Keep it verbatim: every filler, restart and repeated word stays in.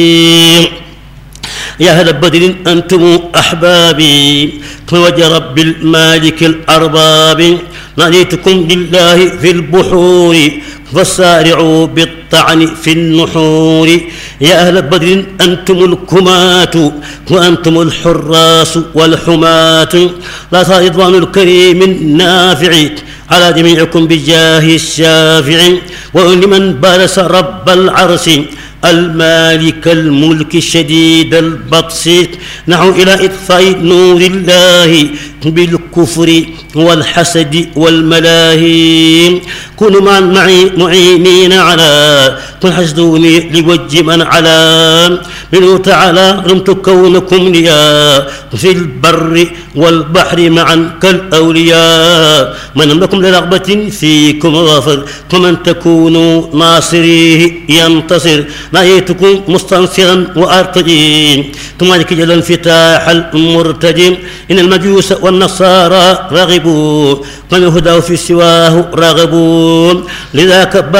يا أهل بدر أنتم أحبابي وجه رب المالك الأرباب ناديتكم لله في البحور فسارعوا بالطعن في النحور يا أهل بدر أنتم الكماة وأنتم الحراس والحماة لا رضوان الكريم النافع على جميعكم بجاه الشافع ولمن بارس رب العرش المالك الملك الشديد البطش نحو إلى إطفاء نور الله بالكفر والحسد والملاهي كونوا معا معي معينين على كن حسدوني لوجه من على منه تعالى رمت كونكم ليا في البر والبحر معا كالأولياء من لكم لرغبة فيكم غافر ومن تكونوا ناصريه ينتصر نايتكم مستنصرا وأرتجي ثم ذلك جل انفتاح المرتجي إن المجوس والنصارى رغبوا من الهدى في سواه راغبون لذاك